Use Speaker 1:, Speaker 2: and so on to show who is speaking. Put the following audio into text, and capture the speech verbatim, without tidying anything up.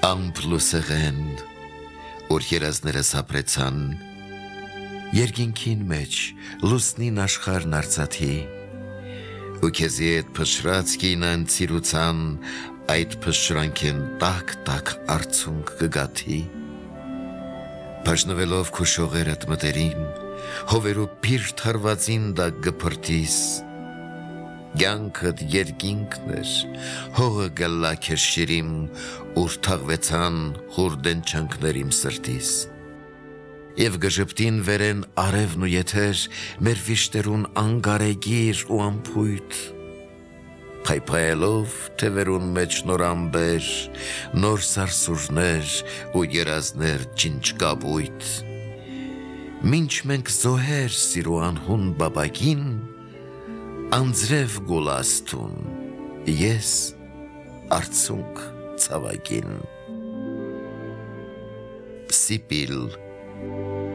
Speaker 1: Ամպլուսեղեն, որ երազները սապրեցան, երկինքին մեջ լուսնին աշխարհն արծաթի, ու քեզի այդ փշրած կինան ծիրուցան, այդ փշրանքեն տակ-տակ արցունք կգաթի, բաժնվելով քո շողերդ մտերին, հովերու պիրտ հարվածին դա գփրտիս, կյանքդ երկինքն էր, հողը գլա քեզ շիրիմ, ուր թաղվեցան խուրդեն չանքներ իմ սրտիս, և գժպտին վերեն արևն ու եթեր, մեր վիշտերուն անգարեգիր ու ամփույթ, փայփայելով թևերուն մեջ նոր ամբեր, նոր սարսուռներ ու երազներ ջինջկաբույթ, մինչ մենք զոհեր սիրու անհուն բաբագին, անձրև գոլաստուն, ես արցունք ցավագին, Սիպիլ